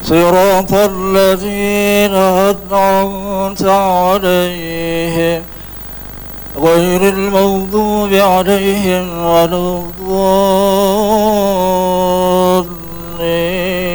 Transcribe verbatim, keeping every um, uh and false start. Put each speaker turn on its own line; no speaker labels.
صراط الذين أنعمت عليهم غير المغضوب عليهم ولا الضالين.